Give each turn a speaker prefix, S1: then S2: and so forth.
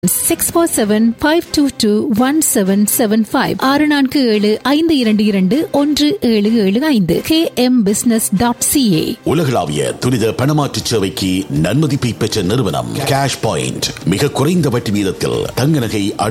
S1: 647-522-1775 647-522-1775 kmbusiness.ca.
S2: உலகளாவிய துரித பணமாற்று சேவைக்கு நன்மதிப்பை பெற்ற நிறுவனம் கேஷ் பாயிண்ட். மிக குறைந்த வட்டி வீதத்தில் தங்க நகை